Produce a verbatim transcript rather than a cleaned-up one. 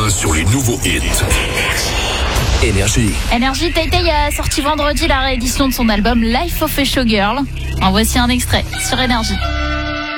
main sur les nouveaux hits. Énergie. Énergie, Tay Tay a sorti vendredi la réédition de son album Life of a Showgirl. En voici un extrait sur Énergie.